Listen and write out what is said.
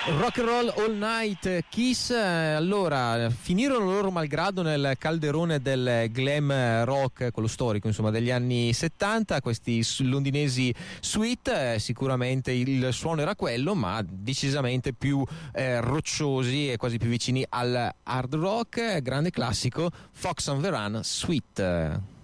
Rock and Roll All Night, Kiss. Allora, finirono loro malgrado nel calderone del glam rock, quello storico insomma degli anni 70, questi londinesi Sweet. Sicuramente il suono era quello, ma decisamente più rocciosi e quasi più vicini al hard rock. Grande classico, Fox on the Run, Sweet.